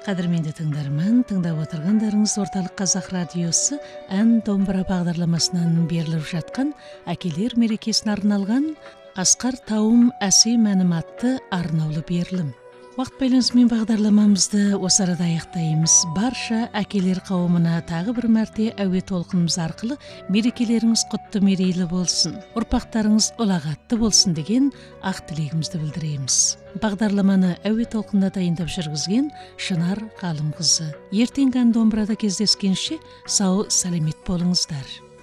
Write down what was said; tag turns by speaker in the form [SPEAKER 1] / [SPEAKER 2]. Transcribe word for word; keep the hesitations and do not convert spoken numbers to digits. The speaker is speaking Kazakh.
[SPEAKER 1] Қадірменді тыңдарман, тыңдап отырғандарыңыз орталық қазақ радиосы ән домбыра бағдарламасынан беріліп жатқан әкелер мерекесіне арналған Асқар тауым әсем әнім атты арнаулы берілім. Уақыт байланысымен бағдарламамызды осы арада аяқтаймыз. Барша әкелер қауымына тағы бір мәрте әуе толқынымыз арқылы мерекелеріңіз құтты мерейлі болсын, ұрпақтарыңыз ұлағатты болсын деген ақ тілегімізді білдіреміз. Бағдарламаны әуе толқында дайындап жүргізген Шынар Ғалымқызы. Ертеңгі ән домбырада кездескенше сау, сәлемет болыңыздар.